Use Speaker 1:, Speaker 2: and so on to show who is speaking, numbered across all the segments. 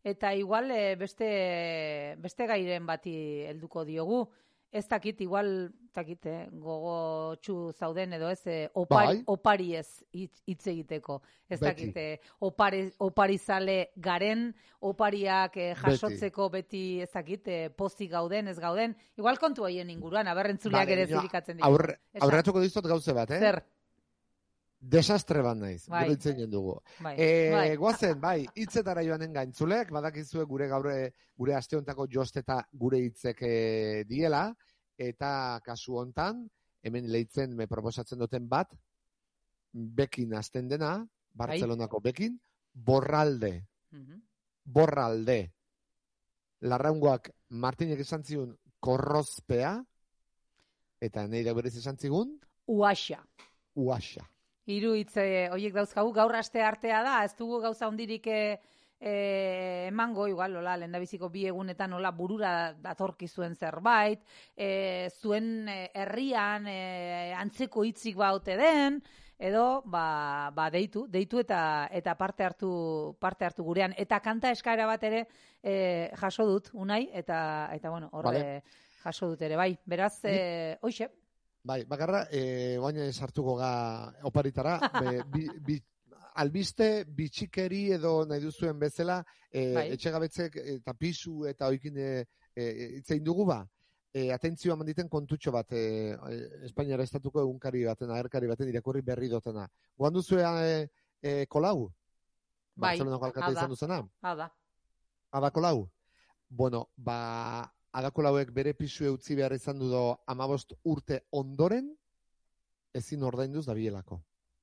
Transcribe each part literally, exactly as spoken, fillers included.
Speaker 1: eta igual e, beste, beste gairen bati helduko diogu. Ez dakit, igual, dakit, eh, gogotsu zauden edo ez, eh, opari,
Speaker 2: Bai.
Speaker 1: opari ez hitz hitz egiteko. Ez
Speaker 2: Beti.
Speaker 1: dakit, eh, opari, oparizale garen, opariak eh, jasotzeko beti, ez dakit, eh, pozik gauden, ez gauden. Igual kontu hoien inguruan, aberrentzuleak
Speaker 2: Vale,
Speaker 1: ere
Speaker 2: baina
Speaker 1: zirikatzen ditu.
Speaker 2: aurre,
Speaker 1: Esan.
Speaker 2: aurreratuko dizut gauze bat, eh?
Speaker 1: Zer?
Speaker 2: Desastre bat naiz,
Speaker 1: Bai.
Speaker 2: gure itzen dugu.
Speaker 1: Bai,
Speaker 2: E,
Speaker 1: bai.
Speaker 2: Guazen, bai, hitzetara joanen gaintzuleak, badakizue gure gaur gure aste hontako josteta gure hitzek e, diela, eta kasu hontan, hemen leitzen me proposatzen duten bat, bekin hasten dena, Bartzelonako bekin, borralde.
Speaker 1: Mhm.
Speaker 2: Borralde. Larraungoak Martinek esan zigun korrozpea, eta neire berez esan zigun,
Speaker 1: Uaxa.
Speaker 2: uaxa.
Speaker 1: Hiru hitz eh, horiek dauzkagu, gaur aste artea da, ez dugu gauza hondirik eh, eh, emango, igual, hola, lehendabiziko bi egunetan, hola, burura datorki zuen zerbait, eh, zuen eh, herrian eh, antzeko hitzik baute den, edo, ba, ba deitu, deitu eta eta parte hartu parte hartu gurean. Eta kanta eskaera bat ere eh, jaso dut, Unai, eta, eta bueno, horre
Speaker 2: Vale.
Speaker 1: jaso dut ere, bai. Beraz, eh, hoxe,
Speaker 2: Bai, bakarra, e, guaina sartuko ga oparitara, be, bi, bi, albiste, bitxikeri edo nahi duzuen bezala, e,
Speaker 1: Bai.
Speaker 2: etxegabetzek eta pisu eta oikin e, e, itzein dugu ba, e, atentzioa manditen kontutxo bat, e, Espainiara estatuko egunkari baten, agerkari baten irakurri berri dotena. Goan duzue e, e, Kolau?
Speaker 1: Bai,
Speaker 2: Bartzelonako alkate
Speaker 1: hau da.
Speaker 2: izan duzena?
Speaker 1: hada.
Speaker 2: Ada Kolau? Bueno, ba, Ada Kolauek bere pisu utzi behar izan dudo amabost urte ondoren, ezin ordainduz dabielako.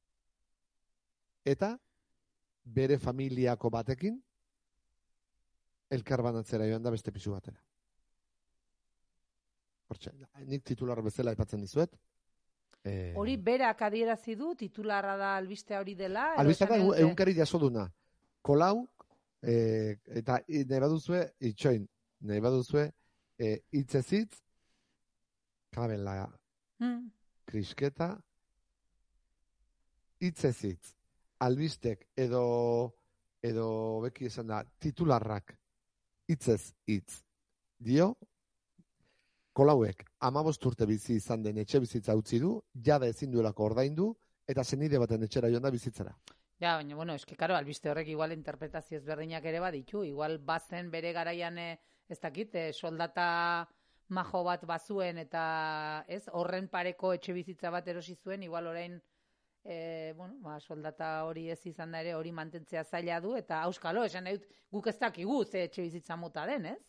Speaker 2: Eta, bere familiako batekin, elkarbanatzera joan da beste pisu batera. Hortxe, nik titular bezala aipatzen dizuet. Eh,
Speaker 1: Hori berak adierazi du, titularra da albistea hori dela. edo
Speaker 2: Albistea da
Speaker 1: esan dute-
Speaker 2: egunkari jasoduna. Kolau, eh, eta i- nahi baduzue, itxoin, nahi baduzue, eh, hitzezitz, kabela,
Speaker 1: Hmm.
Speaker 2: krisketa, hitzezitz, albistek edo, edo beki esan da, titularrak hitzez hitz dio, Kolauek amabost urte bizi izan den etxe bizitza utzi du, jada ezin duelako ordaindu, eta zenide baten etxera joan da bizitzara.
Speaker 1: Ja, baina, bueno, eski, karo, albiste horrek igual interpretazio ezberdinak ere baditu. Igual bazen bere garaian, eh, ez dakit, eh, soldata majo bat bazuen eta ez horren pareko etxe bizitza bat erosi zuen, igual orain e, bueno, ba, soldata hori ez izan da ere hori mantentzea zaila du, eta auskalo, esan nahi dut, guk ez dakigu ze etxe bizitza mota den, ez?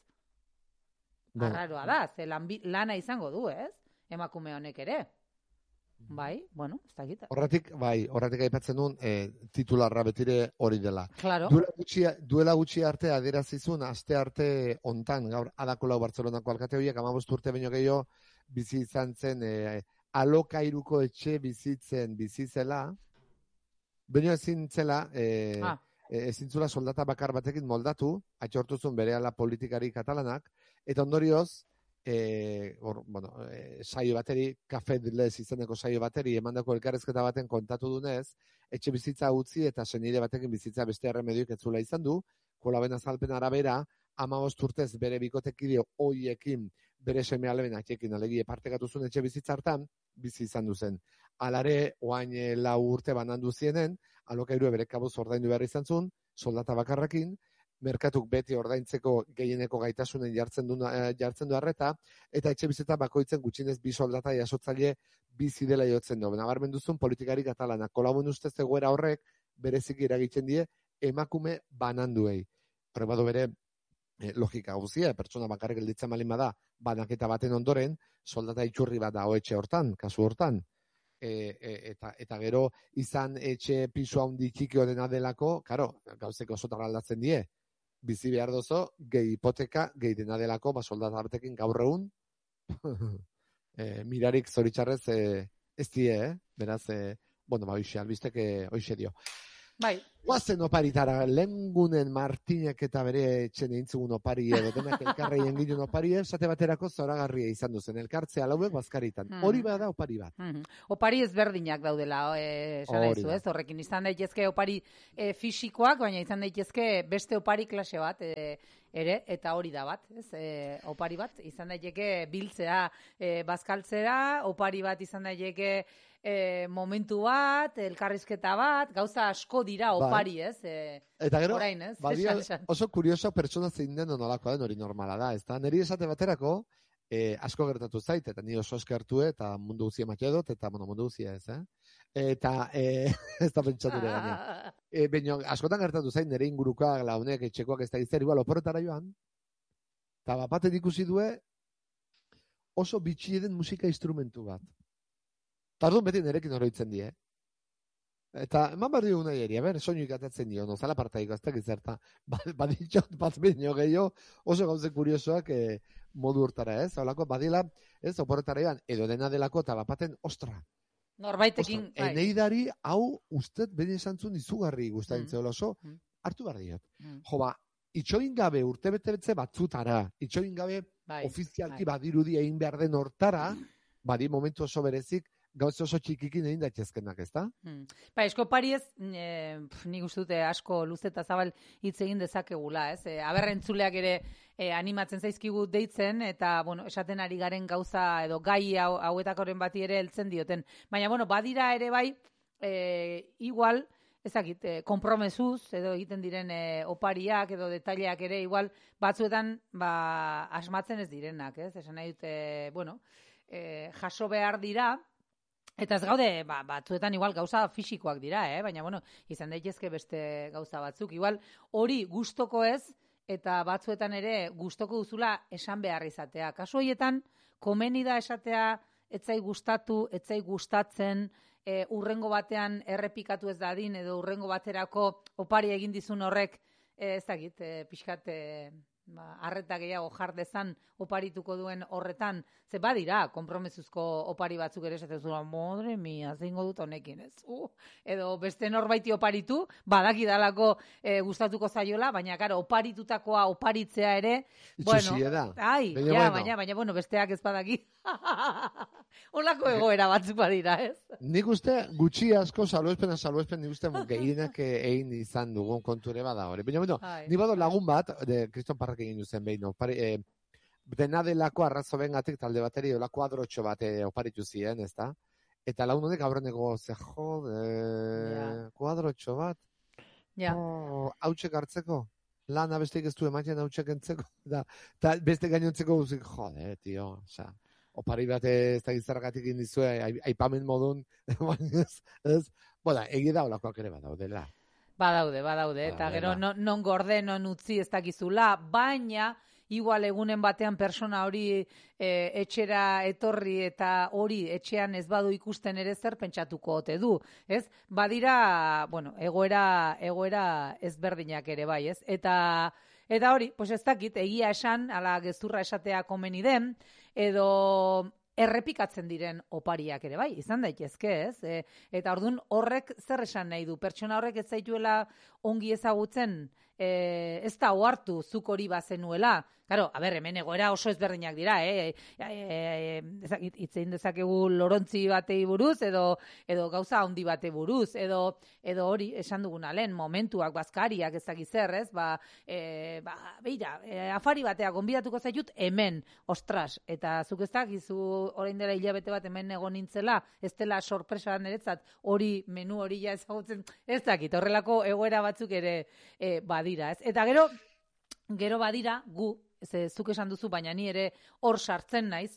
Speaker 2: Bueno,
Speaker 1: Arraroa da, ze lanbi, lana izango du, ez? Emakume honek ere. Bai, bueno, ez dakit.
Speaker 2: Horretik, bai, horretik aipatzen duen, e, titularra betire hori dela.
Speaker 1: Claro.
Speaker 2: Duela gutxi, duela gutxi arte adierazizun, aste arte ontan, gaur Ada Colau Bartzelonako alkate horiek, amabost urte baino gehiago, bizi izan zen, e, alokairuko etxe bizitzen bizizela, baino ezin zela, e,
Speaker 1: Ah.
Speaker 2: e, ezin zula soldata bakar batekin moldatu, atxortuzun berehala politikari katalanak, eta ondorioz, E, or, bueno, e, saio bateri, Kafe Dilez izeneko saio bateri, emandako elkarrezketa baten kontatu dunez, etxe bizitza utzi eta senide batekin bizitza beste erremedioik etzula izan du, Kolaben azalpen arabera, hamabost urtez bere bikotekide hoiekin, bere seme aleben atxekin alegie partekatu zuen etxe bizitza hartan, bizi izan duzen. Alare, oain e, lau urte banandu zienen, alokairu bere kabuz ordaindu behar izan zuen, soldata bakarrakin, merkatuk beti ordaintzeko gehieneko gaitasunen jartzen du, jartzen du arreta, eta etxe bizitza bakoitzen gutxinez bi soldata jasotzaile bizi dela jotzen du. Nabarmen duzun politikari katalana. Kolabun ustez egoera horrek bereziki eragiten die emakume bananduei. Horre badu bere eh, logika guzia, pertsona bakarrik gelditzen malin bada, banaketa baten ondoren, soldata itxurri bat da etxe hortan, kasu hortan. E, e, eta, eta gero izan etxe pisu handi txiki dena delako, karo, gauzeko osotar aldatzen die, bizi behar dozo, gehi hipoteka, gehi dena delako, ba, soldata batekin gaur egun, e, mirarik zoritxarrez e, ez die, eh? Beraz, e, bueno, ba, hoxe, albistek hoxe dio.
Speaker 1: Bai.
Speaker 2: Guazen oparitara, lengunen Martinek eta bere etxen eintzugun opari edo, denak elkarreien ginen opari, esate baterako zoragarria izan duzen, elkartzea lauek bazkaritan.
Speaker 1: Mm.
Speaker 2: Hori bada opari bat.
Speaker 1: Mm. Opari ezberdinak daudela, eh, esan
Speaker 2: Hori
Speaker 1: nahizu,
Speaker 2: da.
Speaker 1: ez? Horrekin izan daitezke opari eh, fisikoak, baina izan daitezke beste opari klase bat, eh, ere, eta hori da bat, ez? E, opari bat, izan daiteke biltzea e, bazkaltzera, opari bat izan daiteke e, momentu bat, elkarrizketa bat, gauza asko dira opari, ez? E,
Speaker 2: eta gero,
Speaker 1: orain, ez?
Speaker 2: badia,
Speaker 1: Esan, esan.
Speaker 2: oso kurioso pertsona zein den nolakoa den hori normala da, ez da? Neri esate baterako, e, asko gertatu zait, eta ni oso eskertu eta mundu guzia matxe dut, eta bueno, mundu guzia ez, eh? Eta, e, ez da pentsatu ere gaina. E, Baina, askotan gertatu zain, nire ingurukoak, launek, etxekoak ez da izter, igual, oporretara joan, eta bapaten ikusi due, oso bitxi den musika instrumentu bat. Tardun beti nirekin oroitzen die. Eta, eman behar dugu nahi eri, ber, soinu ikatatzen dio, no, zala partaiko, ez da gizerta, baditxot, bat bineo gehiago, oso gauze kuriosoak e, modu urtara, ez? Holako, badila, ez, oporretara joan, edo dena delako, eta bapaten, ostra,
Speaker 1: norbaitekin, bai.
Speaker 2: Eneidari, hau, usted bene esan zuen izugarri guztaintze
Speaker 1: Mm.
Speaker 2: oso,
Speaker 1: Mm.
Speaker 2: hartu behar diot.
Speaker 1: Mm.
Speaker 2: Jo, ba, itxoin gabe urte bete batzutara, itxoin gabe
Speaker 1: Bai,
Speaker 2: ofizialki
Speaker 1: bai.
Speaker 2: badirudi egin behar den hortara, badi momentu oso berezik, gauze oso txikikin egin daitezkenak, ez da?
Speaker 1: Hmm. Ba, esko opari ez, e, nik uste dute asko luze eta zabal hitz egin dezakegula, ez? E, aberrentzuleak ere e, animatzen zaizkigu deitzen, eta, bueno, esaten ari garen gauza edo gai hau, hauetakoren bati ere heltzen dioten. Baina, bueno, badira ere bai, e, igual, ezakit, e, kompromesuz, edo egiten diren e, opariak edo detaileak ere, igual, batzuetan, ba, asmatzen ez direnak, ez? Esan nahi dute, bueno, e, jaso behar dira, eta ez gaude, ba, batzuetan igual gauza fisikoak dira, eh? Baina, bueno, izan daitezke beste gauza batzuk. Igual hori gustoko ez, eta batzuetan ere gustoko duzula esan behar izatea. Kasu horietan, komeni da esatea, etzai gustatu, etzai gustatzen, e, urrengo batean errepikatu ez dadin, edo urrengo baterako opari egin dizun horrek, e, ez dakit, e, pixkat, e, ba, arreta gehiago jar dezan oparituko duen horretan, ze badira, konpromesuzko opari batzuk ere esaten zuen, madre mia, zeingo dut honekin, ez? Uh, edo beste norbaiti oparitu, badaki dalako e, gustatuko zaiola, baina, karo, oparitutakoa oparitzea ere, bueno,
Speaker 2: da.
Speaker 1: ai,
Speaker 2: Baina,
Speaker 1: ja,
Speaker 2: bueno.
Speaker 1: baina, baina, bueno, besteak ez badaki. Olako egoera batzuk badira, ez?
Speaker 2: Nik uste, gutxi asko, salbuespena, salbuespen, nik uste, gehienak egin izan dugun konture bada hori. Baina, bueno,
Speaker 1: Ai.
Speaker 2: ni bado lagun bat, de Kriston Parrak egin duzen behin, opari, eh, dena delako arrazo bengatik talde bateri, ola kuadrotxo bat eh, oparitu ziren, ez da? Eta lagun honek aurreneko, ze jode,
Speaker 1: Ja.
Speaker 2: kuadrotxo bat,
Speaker 1: Ja.
Speaker 2: oh, hautxek hartzeko, lana besteik ez du ematen hautxek entzeko, da, eta beste gainontzeko guzik, jode, tio, oza, opari bat ez da gizarragatik indizue, aipamen modun, ez, ez, boda, egi da olakoak ere badaudela.
Speaker 1: Badaude, badaude, eta
Speaker 2: Badaude,
Speaker 1: gero
Speaker 2: ba.
Speaker 1: non, non gorde, non utzi ez dakizula, baina igual egunen batean persona hori e, etxera etorri eta hori etxean ez badu ikusten ere zer pentsatuko ote du, ez? Badira, bueno, egoera, egoera ezberdinak ere bai, ez? Eta eta hori, pues ez dakit, egia esan, ala gezurra esatea komeni den, edo errepikatzen diren opariak ere bai, izan daitezke, ez? E, eta ordun horrek zer esan nahi du? Pertsona horrek ez zaituela ongi ezagutzen, e, ez da ohartu zuk hori bazenuela. Claro, a ber, hemen egoera oso ezberdinak dira, eh? E, e, ezakit, itzein dezakegu lorontzi batei buruz, edo edo gauza handi bate buruz, edo edo hori esan duguna lehen, momentuak, bazkariak, ez dakit zer, ez? Ba, e, ba, beira, e, afari batea gonbidatuko zaitut hemen, ostras, eta zuk ez dakizu orain dela hilabete bat hemen egon nintzela, ez dela sorpresa niretzat hori menu hori ja ezagutzen, ez dakit, horrelako egoera batzuk ere e, badira, ez? Eta gero, gero badira, gu, ze zuk esan duzu, baina ni ere hor sartzen naiz,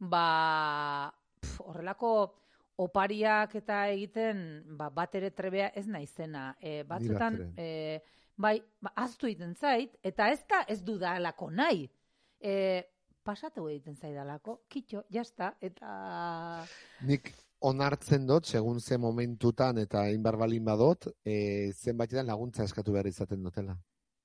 Speaker 1: ba, pf, horrelako opariak eta egiten, ba, bat ere trebea ez naizena. E, batzutan, e, bai, ba, aztu egiten zait, eta ez da ez dudalako nahi. E, pasatu egiten zaidalako, kitxo, jazta, eta...
Speaker 2: Nik onartzen dut, segun ze momentutan eta inbar balin badot, e, zenbaitetan laguntza eskatu behar izaten dutela.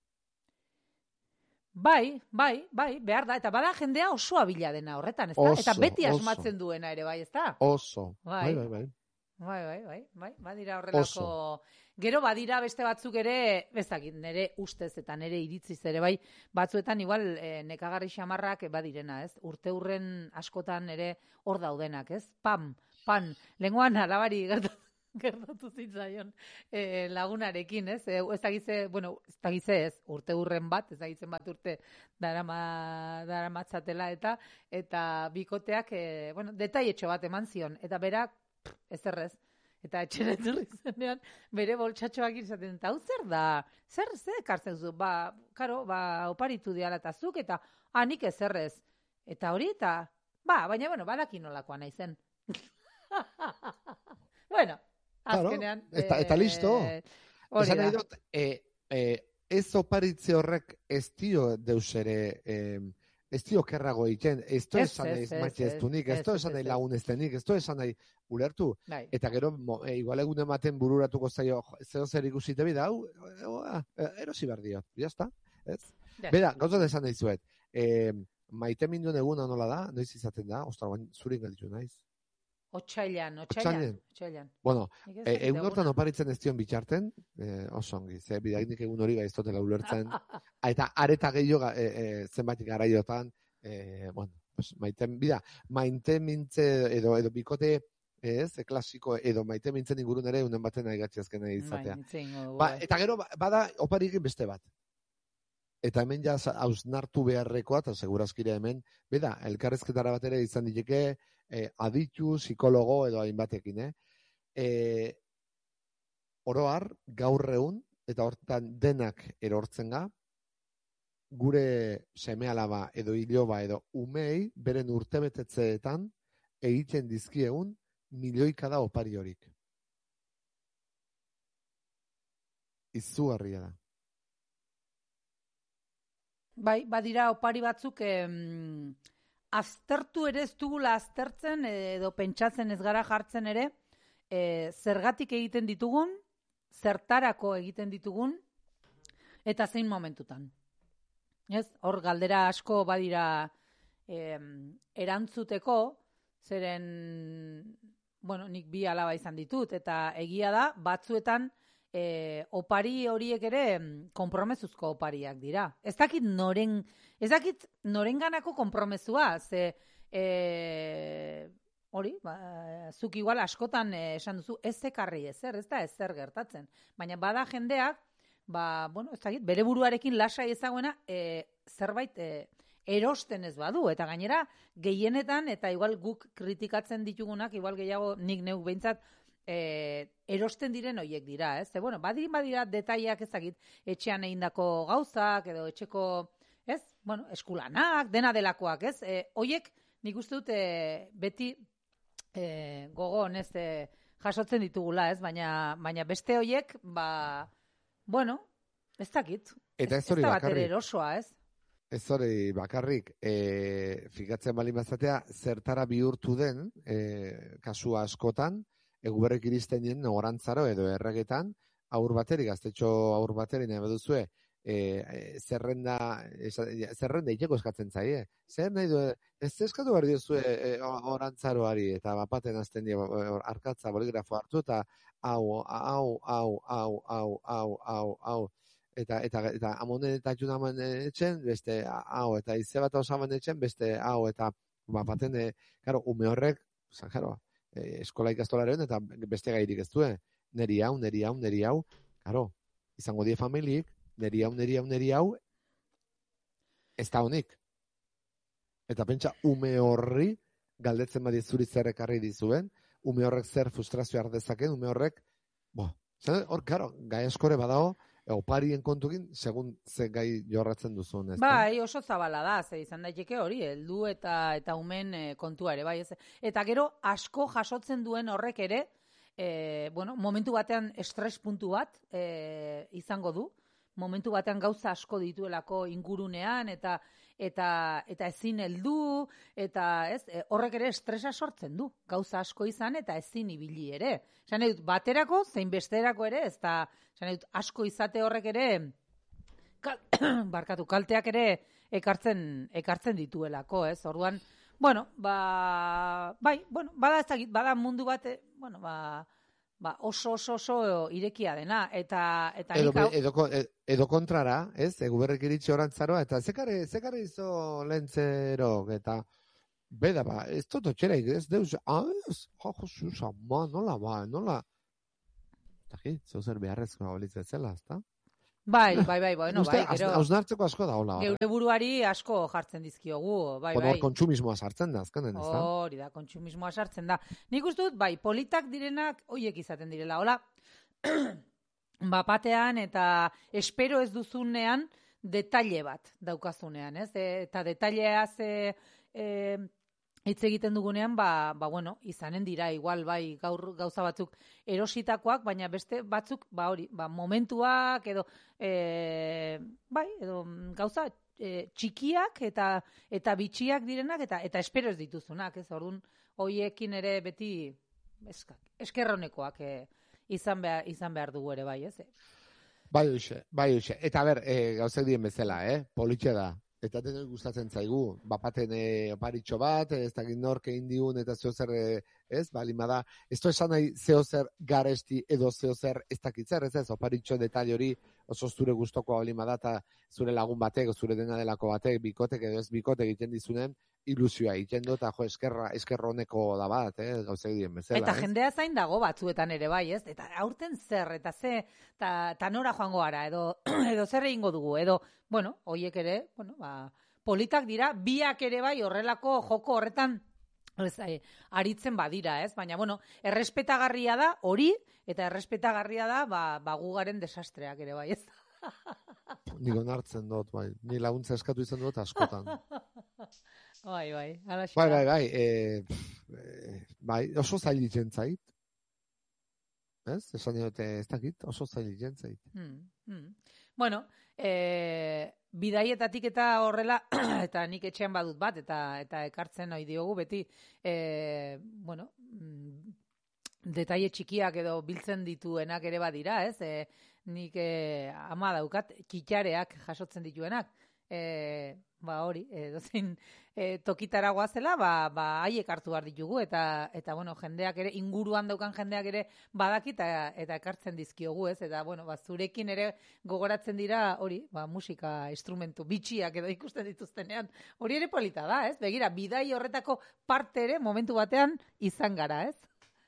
Speaker 1: Bai, bai, bai, behar da, eta bada jendea oso abila dena horretan, ezta?
Speaker 2: Oso,
Speaker 1: eta beti
Speaker 2: oso.
Speaker 1: asmatzen duena ere, bai, ezta?
Speaker 2: Oso,
Speaker 1: Bai.
Speaker 2: bai, bai, bai.
Speaker 1: Bai, bai, bai, bai, badira horrelako... Oso. Gero badira beste batzuk ere, bezakit, nire ustez eta nire iritziz ere, bai, batzuetan igual e, nekagarri xamarrak badirena, ez? Urte hurren askotan ere hor daudenak, ez? Pam, pan, lenguan alabari gertatu. Gertatu zitzaion e, lagunarekin, ez? E, ez dagize, bueno, ez dagize ez, urte hurren bat, ez dagitzen bat urte darama, daramatzatela eta eta bikoteak, e, bueno, detaietxo bat eman zion, eta berak, ez errez, eta etxera etorri zenean, bere boltsatxoak izaten, eta hau zer da, zer, zer ekartzen zu, ba, karo, ba, oparitu diala eta zuk, eta anik ez errez, eta hori, eta, ba, baina, bueno, badaki nolakoa nahi zen. Bueno, azkenean...
Speaker 2: Claro, eta, eta listo.
Speaker 1: Eh, hori da.
Speaker 2: Dut, eh, eh, ez oparitze horrek ez dio deus ere, eh, ez dio kerrago egiten, ez do esan nahi matxeztunik, ez do esan nahi laguneztenik, ez do esan nahi ulertu. Bai. Eta gero, mo, e, igual egun ematen bururatuko zaio, zeo zer ikusite bida, hau, erosi behar diot, jazta, ez? Ja. Bera, gauzat esan nahi zuet, eh, maite minduen eguna nola da, noiz izaten da, ostra, zurin galditu naiz.
Speaker 1: Otsailan, otsailan, otsailan.
Speaker 2: Bueno, e, egun hortan oparitzen ez dion bitxarten, e, oso ongi, ze bidagnik egun hori gaiztotela ulertzen, eta areta gehiago e, e, zenbait garaiotan, e, bueno, pues, maite, bida, maite mintze edo, edo bikote, ez, e, klasiko, edo maite mintzen ingurun ere, unen baten nahi gatzi azken nahi izatea. Ba, eta gero, bada, oparikin beste bat. Eta hemen ja hausnartu beharrekoa, eta segurazkire hemen, beda, elkarrezketara bat ere izan diteke, eh, aditu, psikologo edo hainbatekin, eh? Eh, oroar, gaur egun, eta hortan denak erortzen ga, gure seme-alaba edo iloba edo umei, beren urtebetetzeetan, egiten dizkiegun milioika da opari horik. Izugarria da.
Speaker 1: Bai, badira opari batzuk em, aztertu ere ez dugula aztertzen edo pentsatzen ez gara jartzen ere e, zergatik egiten ditugun, zertarako egiten ditugun eta zein momentutan. Ez? Hor galdera asko badira em, erantzuteko, zeren bueno, nik bi alaba izan ditut eta egia da batzuetan E, opari horiek ere konpromesuzko opariak dira. Ez dakit noren, ez dakit norenganako konpromesua, ze e, hori, ba, zuk igual askotan e, esan duzu ez ekarri ezer, ez da ezer gertatzen. Baina bada jendeak, ba, bueno, ez dakit, bere buruarekin lasai ezaguena e, zerbait e, erosten ez badu, eta gainera gehienetan, eta igual guk kritikatzen ditugunak, igual gehiago nik neuk behintzat, E, erosten diren hoiek dira, ez? Ze, bueno, badirin badira detaiak ezagit, etxean egindako gauzak, edo etxeko, ez? Bueno, eskulanak, dena delakoak, ez? E, hoiek, nik uste dut, e, beti e, gogon, ez? E, jasotzen ditugula, ez? Baina, baina beste hoiek, ba, bueno, ez dakit.
Speaker 2: Eta ez hori bakarrik.
Speaker 1: Erosoa, ez?
Speaker 2: Ez hori bakarrik, e, fikatzen bali mazatea, zertara bihurtu den, e, kasua askotan, eguberrek iristen dien orantzaro edo erregetan, aur bateri, gaztetxo aur bateri nahi baduzue, e, e, zerrenda, e, zerrenda iteko eskatzen zaie. Zer nahi du, ez eskatu behar diozue e, orantzaroari, eta bapaten azten dira, arkatza boligrafo hartu, eta hau, hau, hau, hau, hau, hau, hau, hau, eta eta eta amonen eta junaman etxen, beste hau, eta ize bat osaman etxen, beste hau, eta bapaten, e, karo, ume horrek, zan, karo, eskola ikastolaren eta beste gairik ez duen. Neri hau, neri hau, neri hau. Karo, izango die familiek, neri hau, neri hau, neri hau, ez da honik. Eta pentsa, ume horri, galdetzen badi zuri zer ekarri dizuen, ume horrek zer frustrazio ardezaken, ume horrek, bo, hor, karo, gai askore badago, oparien kontukin, segun ze gai jorratzen duzun, ez?
Speaker 1: Bai, oso zabala da, ze izan daiteke hori, heldu eta eta umen e, kontua ere, bai, ez? Eta gero asko jasotzen duen horrek ere, e, bueno, momentu batean estres puntu bat e, izango du, momentu batean gauza asko dituelako ingurunean eta eta eta ezin heldu eta ez e, horrek ere estresa sortzen du. Gauza asko izan eta ezin ibili ere. Esan dut baterako zein besterako ere, ezta esan dut asko izate horrek ere kal, barkatu kalteak ere ekartzen ekartzen dituelako, ez? Orduan, Bueno, ba, bai, bueno, bada ez dakit, bada mundu bat, bueno, ba, ba oso oso oso irekia dena, eta, eta
Speaker 2: Edo,
Speaker 1: nik hau...
Speaker 2: edo, edo kontrara, ez, eguberrik iritsi orantzaroa, eta zekare, zekare izo lentzerok, eta beda, ba, ez dut otxera, ez deus, ah, ez, jo, Jesus, ama, nola, ba, nola, eta zeu zer beharrezkoa bolitzen zela, ez da?
Speaker 1: Bai, bai, bai, bueno, bai, gero...
Speaker 2: Hausnartzeko asko da, hola.
Speaker 1: Geure buruari asko jartzen dizkiogu, bai,
Speaker 2: bai.
Speaker 1: bai.
Speaker 2: Kontsumismoa sartzen da, azkenen, ez da?
Speaker 1: Hori da, kontsumismoa sartzen da. Nik uste dut, bai, politak direnak, hoiek izaten direla, hola, bapatean eta espero ez duzunean detalle bat daukazunean, ez? E, eta detaileaz e, e, hitz egiten dugunean, ba, ba, bueno, izanen dira, igual, bai, gaur gauza batzuk erositakoak, baina beste batzuk, ba, hori, ba, momentuak, edo, e, bai, edo gauza e, txikiak eta eta bitxiak direnak, eta eta espero ez dituzunak, ez, orduan, hoiekin ere beti eskak, eskerronekoak e, izan behar, izan behar dugu ere, bai, ez?
Speaker 2: Bai, hoxe, bai, hoxe. Eta ber, e, gauzak dien bezala, eh? Politxe da. Eta denoi gustatzen zaigu, bapaten e, oparitxo bat, ez da ginorke indiun eta zeo zer, ez, balima da, ez to esan nahi zeo zer garesti edo zeo zer ez dakitzer, ez ez, oparitxo detail hori oso zure gustokoa balima da, eta zure lagun batek, zure dena delako batek, bikotek edo ez bikotek egiten dizunen, ilusioa egiten du, eta jo, eskerra, eskerroneko da bat, eh, gauzak dien bezala.
Speaker 1: Eta jendea zain dago batzuetan ere bai, ez? Eta aurten zer, eta ze, eta nora joango gara, edo, edo zer egingo dugu, edo, bueno, hoiek ere, bueno, ba, politak dira, biak ere bai horrelako joko horretan ez, eh, aritzen badira, ez? Baina, bueno, errespetagarria da hori, eta errespetagarria da, ba, ba gugaren desastreak ere bai, ez?
Speaker 2: Nik onartzen dut, bai. Ni laguntza eskatu izan dut askotan.
Speaker 1: Bai, bai.
Speaker 2: Bai, bai, bai. E, e, bai, oso zail itzen zait. Ez? Esan dute ez dakit, oso zail itzen zait.
Speaker 1: Hmm, hmm. Bueno, e, bidaietatik eta horrela, eta nik etxean badut bat, eta eta ekartzen ohi diogu beti, e, bueno, detaile txikiak edo biltzen dituenak ere badira, ez? E, nik e, ama daukat, txitxareak jasotzen dituenak, e, ba hori, edo zein e, tokitara goazela, ba, ba haiek hartu behar ditugu, eta, eta bueno, jendeak ere, inguruan daukan jendeak ere badaki, eta, eta ekartzen dizkiogu, ez? Eta, bueno, ba, zurekin ere gogoratzen dira, hori, ba, musika, instrumentu, bitxiak edo ikusten dituztenean, hori ere polita da, ez? Begira, bidai horretako parte ere, momentu batean, izan gara, ez?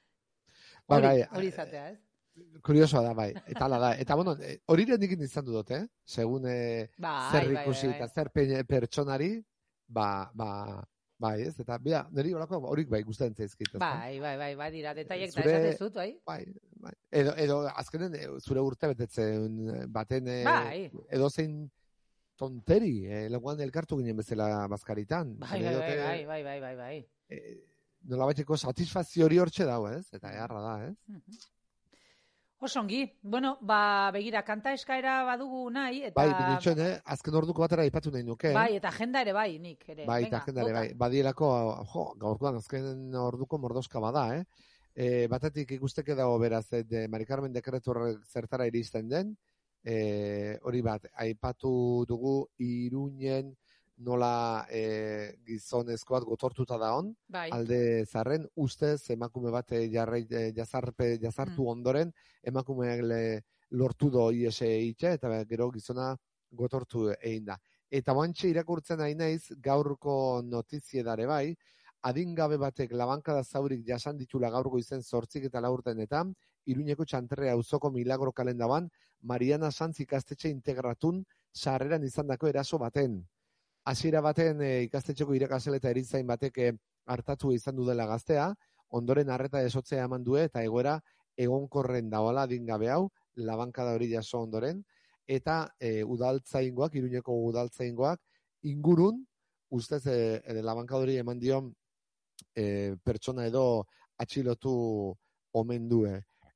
Speaker 1: Hori,
Speaker 2: bai,
Speaker 1: hori izatea, ez?
Speaker 2: Kuriosoa da, bai. Eta ala da. Eta, bueno, hori nikin izan dut, eh? Segun eh,
Speaker 1: bai,
Speaker 2: zer
Speaker 1: bai,
Speaker 2: ikusi
Speaker 1: bai, bai.
Speaker 2: eta zer pe- pertsonari, ba, ba, bai, ez? Eta, bia, niri horako horik bai gustatzen zaizkit.
Speaker 1: Bai, bai, bai, bai, dira, detaiek da
Speaker 2: Zure-
Speaker 1: esaten zut, bai?
Speaker 2: Bai, bai. Edo, edo azkenen eh, zure urte betetzen baten eh,
Speaker 1: Bai.
Speaker 2: edo zein tonteri, eh, leguan elkartu ginen bezala bazkaritan.
Speaker 1: Bai,
Speaker 2: Zene
Speaker 1: bai,
Speaker 2: diote,
Speaker 1: bai, bai, bai, bai, bai.
Speaker 2: eh, nolabaiteko satisfazio hori hortxe dago, ez? Eta eharra da, ez?
Speaker 1: Mhm. Osongi, bueno, ba, begira, kanta eskaera badugu nahi, eta...
Speaker 2: Bai, binitxoen, eh? Azken orduko batera aipatu nahi nuke.
Speaker 1: Bai, eta agenda ere bai, nik ere.
Speaker 2: Bai,
Speaker 1: Venga,
Speaker 2: eta agenda ere,
Speaker 1: bota.
Speaker 2: bai. Badielako, jo, gaurkoan azken orduko mordoska bada, eh? E, batetik ikusteke dago beraz, eh, de Mari Carmen dekretu horrek zertara iristen den, e, hori bat, aipatu dugu Iruñen nola e, gizonezko bat gotortuta da on,
Speaker 1: Bai.
Speaker 2: alde zarren, ustez emakume bat eh, jarrai, eh, jazarpe, jazartu
Speaker 1: Mm.
Speaker 2: ondoren, emakumeak le- lortu do iese itxe, eta gero gizona gotortu egin da. Eta bantxe irakurtzen ari naiz, gaurko notiziedare bai, adingabe batek labankada zaurik jasan ditula gaurko izen zortzik eta laurtenetan, Iruñeko Txanterre auzoko Milagro kalendaban, Mariana Sanz ikastetxe integratun sarreran izandako eraso baten. Hasiera baten e, ikastetxeko irakasle eta erizain batek e, hartatu izan du dela gaztea, ondoren arreta esotzea eman du eta egoera egonkorren dagoela adingabe hau, labankada hori jaso ondoren, eta e, udaltzaingoak, Iruñeko udaltzaingoak, ingurun, ustez e, e, labankada hori eman dion e, pertsona edo atxilotu omen due.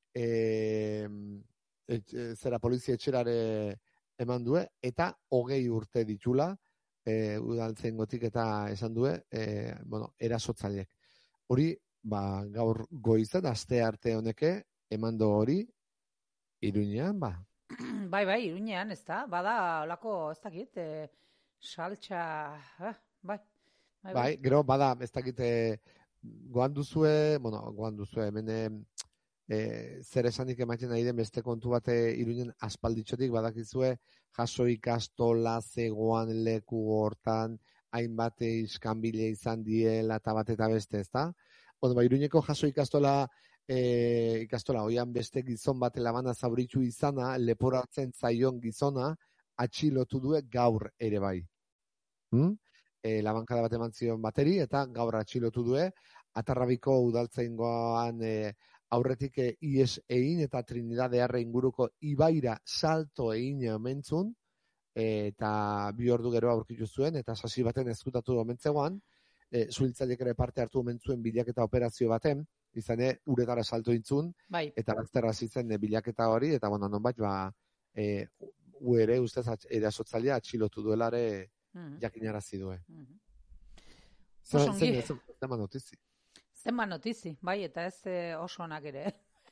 Speaker 2: E, et, e, zera polizia etxerare eman due, eta hogei urte ditula, e, udaltzaingotik eta esan due, e, bueno, erasotzaileek. Hori, ba, gaur goizan, aste arte honeke, emando hori, Iruñean, ba.
Speaker 1: Bai, bai, Iruñean, ez da? Bada, olako, ez dakit, e, saltxa, eh, bai. bai,
Speaker 2: bai, gero, bada, ez dakite, goan duzue, bueno, goan duzue, hemen e, zer esanik ematen nahi den beste kontu bate Iruinen aspalditxotik badakizue jaso ikastola zegoan leku hortan, hainbat iskanbile izan diela eta bat eta beste, ezta? Bueno, ba, Iruñeko jaso ikastola e, ikastola, oian beste gizon bat labana zauritu izana, leporatzen zaion gizona, atxilotu due gaur ere bai. Hmm? E, labankada bat eman zion bateri, eta gaur atxilotu due, Atarrabiko udaltzaingoan e, aurretik e, ies egin eta Trinidad Erre inguruko ibaira salto egin omentzun, e, eta bi ordu gero aurkitu zuen, eta sasi baten ezkutatu omentzegoan, e, zuhiltzaileek ere parte hartu omentzuen bilaketa operazio baten, izan e, uretara salto intzun,
Speaker 1: bai.
Speaker 2: eta bazterra zitzen e, bilaketa hori, eta bueno, nonbait, ba, e, u ere ustez erasotzailea atxilotu duelare mm-hmm. jakinarazi due.
Speaker 1: Mm-hmm.
Speaker 2: Zer, zer, zer, zer notizi?
Speaker 1: Zenba notizi, bai, eta ez eh, oso onak ere.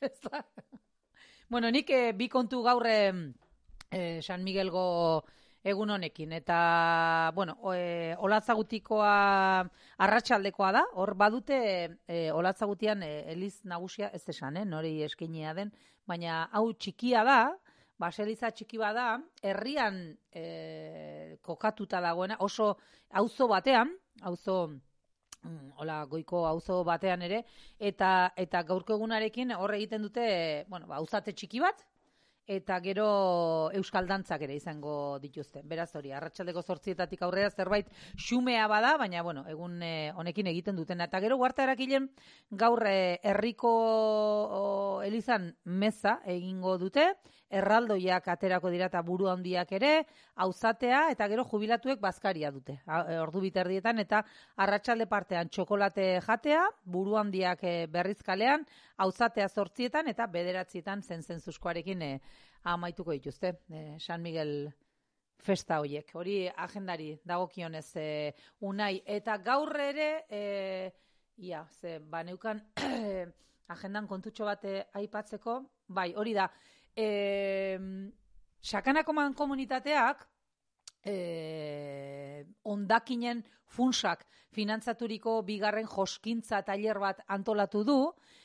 Speaker 1: Bueno, nik eh, bi kontu gaur eh, San Miguelgo egun honekin, eta, bueno, e, Olatzagutikoa arratsaldekoa da, hor badute e, Olatzagutian e, eliz nagusia ez esan, eh, nori eskainia den, baina hau txikia da, baseliza txiki bada, herrian e, kokatuta dagoena, oso auzo batean, auzo hola, goiko auzo batean ere, eta eta gaurko egunarekin hor egiten dute, bueno, ba, auzate txiki bat, eta gero euskal dantzak ere izango dituzte. Beraz hori, arratsaldeko zortzietatik aurrera zerbait xumea bada, baina, bueno, egun eh, honekin egiten dutena. Eta gero guarta erakilen gaur eh, herriko o, elizan meza egingo dute, erraldoiak aterako dira eta buru handiak ere, auzatea eta gero jubilatuek bazkaria dute. Ordu biterdietan eta arratsalde partean txokolate jatea, buru handiak eh, berrizkalean, auzatea zortzietan eta bederatzietan zen-zentzuzkoarekin eh, amaituko dituzte. Eh, San Miguel festa hoiek. Hori agendari dagokionez eh, unai. Eta gaur ere, eh, ia, ze, ba, neukan agendan kontutxo bat eh, aipatzeko, bai, hori da, eh, Sakanako mankomunitateak eh, ondakinen funtsak finantzaturiko bigarren joskintza tailer bat antolatu du,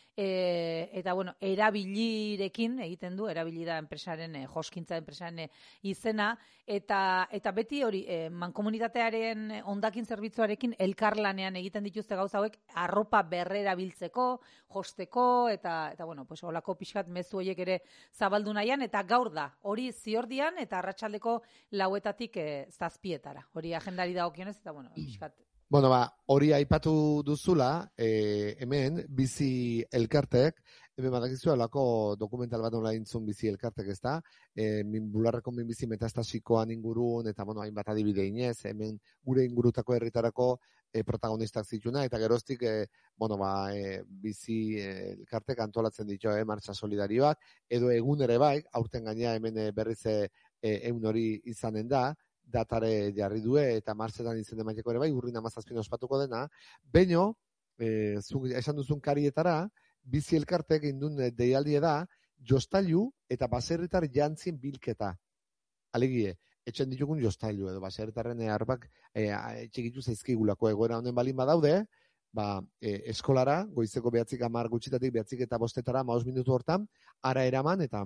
Speaker 1: E, eta bueno, erabilirekin egiten du, erabili da enpresaren, e, joskintza enpresaren e, izena, eta, eta beti hori, e, mankomunitatearen ondakin zerbitzuarekin elkarlanean egiten dituzte gauza hauek, arropa berrera biltzeko, josteko, eta, eta bueno, pues, olako pixkat mezu horiek ere zabaldu nahian, eta gaur da, hori ziordian, eta arratsaldeko lauetatik e, zazpietara. Hori agendari dagokionez, eta bueno, pixkat.
Speaker 2: Bueno, ba, hori aipatu duzula, eh, hemen, bizi elkartek, hemen badakizu alako dokumental bat nola intzun bizi elkartek, ez da? E, min, bularreko minbizi metastasikoan ingurun, eta, bueno, hainbat adibide inez, hemen gure ingurutako herritarako e, protagonistak zituna, eta geroztik, e, bueno, ba, e, bizi elkartek antolatzen ditu, e, martxa solidarioak, edo egun ere bai, aurten gainea hemen e, berriz e, egun hori izanen da, datare jarri due, eta martzetan izen emaiteko ere bai, urrin amazazpin ospatuko dena, baino, e, zu, esan duzun karietara, bizi elkartek indun deialdie da, jostailu eta baserritar jantzien bilketa. Alegie, etxen ditugun jostailu edo baserritarren arpak e, txikitu zaizkigulako egoera honen balin badaude, ba, e, eskolara, goizeko behatzik amar gutxitatik, behatzik eta bostetara, maus minutu hortan, ara eraman, eta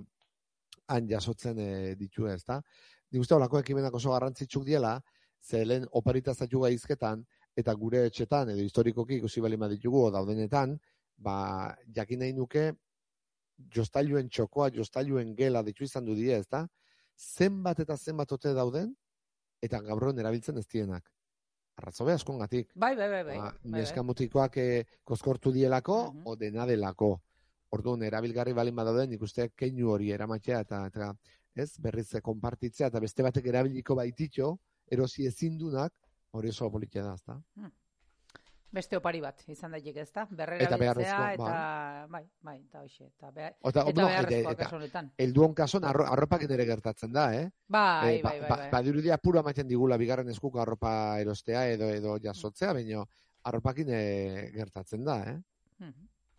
Speaker 2: han jasotzen e, ditu ez da. Nik uste holako ekimenak oso garrantzitsuk diela, ze lehen oparitazatu gaizketan, eta gure etxetan, edo historikoki ikusi balima ditugu, daudenetan, ba, jakin nahi nuke, jostailuen txokoa, jostailuen gela ditu izan du die, ez da? Zenbat eta zenbat ote dauden, eta gaurroen erabiltzen ez dienak. Arratzobe askongatik.
Speaker 1: Bai, bai, bai, bai.
Speaker 2: Ba, neskamutikoak eh, kozkortu dielako, uh-huh. o dena delako. Orduan, erabilgarri balin badauden, ikuste keinu hori eramatea, eta, eta ez, berriz konpartitzea, eta beste batek erabiliko baititxo, erosi ezindunak, hori oso politia da, ezta? Hmm.
Speaker 1: Beste opari bat, izan daik ez da? Berrera biltzea, eta, bai, bai, eta hoxe, eta, beha, eta, eta beharrezkoa kaso honetan.
Speaker 2: Elduon kason, arro, arropaken ere gertatzen da, eh?
Speaker 1: Bai,
Speaker 2: e,
Speaker 1: bai, bai.
Speaker 2: Ba, ba, Badirudia pura maten digula bigarren eskuko arropa erostea, edo, edo jasotzea, baina arropakin gertatzen da, eh?
Speaker 1: Hmm.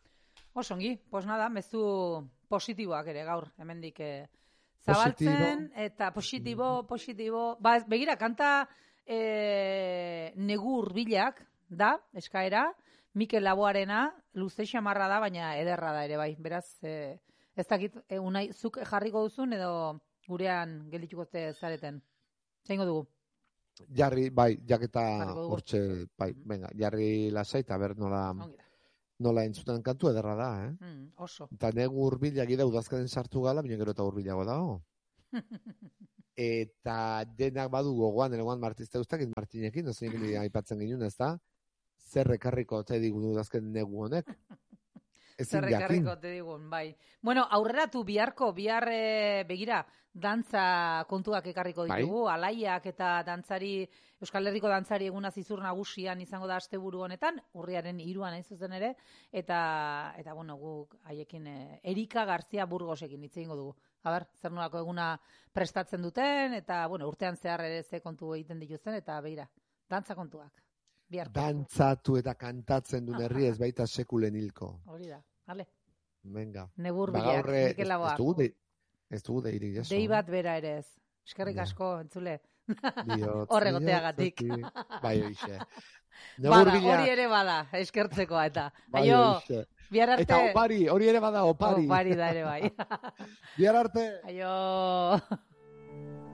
Speaker 1: Osongi, pues nada, mezu positiboak ere gaur, hemendik eh, zabaltzen, positibo. Eta positibo, positibo, ba, begira, kanta e, negu urbilak, da, eskaera, Mikel Laboarena, luze xamarra da, baina ederra da ere bai. Beraz, e, ez dakit, e, unai, zuk jarriko duzun edo gurean geldituko te zareten. Zeingo dugu?
Speaker 2: Jarri, bai, jaketa hortxe, bai, venga, jarri lasai eta ber nola, nola entzuten kantu ederra da, eh?
Speaker 1: Mm, oso.
Speaker 2: Eta negu urbilak ida udazkaren sartu gala, baina gero eta urbilago dago. Eta denak badu gogoan, enegoan martizte ustakit Martinekin, ozein aipatzen ginen, ez da? Zer ekarriko te digun udazken negu honek?
Speaker 1: Zer ekarriko te digun, bai. Bueno, aurreratu biharko, bihar e, begira, dantza kontuak ekarriko ditugu, bai? Alaiak eta dantzari, Euskal Herriko dantzari eguna zizur nagusian izango da asteburu honetan, urriaren hiruan hain zuzen ere, eta, eta bueno, guk haiekin e, Erika Garzia Burgosekin hitz egingo dugu. A ber, zer nolako eguna prestatzen duten, eta bueno, urtean zehar ere ze kontu egiten dituzten, eta begira, dantza kontuak. Biarko.
Speaker 2: Dantzatu eta kantatzen duen herri ez baita sekulen hilko.
Speaker 1: Hori da, bale.
Speaker 2: Venga.
Speaker 1: Neburbilak, Mikel Laboa.
Speaker 2: Ez dugu de, ez dugu deirik, eso.
Speaker 1: Dei bat bera ere ez. Eskerrik asko, entzule.
Speaker 2: Bihotz,
Speaker 1: Horregoteagatik.
Speaker 2: Bai, oixe.
Speaker 1: Bada, hori ere bada, eskertzekoa eta.
Speaker 2: Bai,
Speaker 1: Aio,
Speaker 2: oixe.
Speaker 1: Bihar arte.
Speaker 2: Eta opari, hori ere bada opari.
Speaker 1: Opari da ere bai.
Speaker 2: Bihar arte.
Speaker 1: Aio.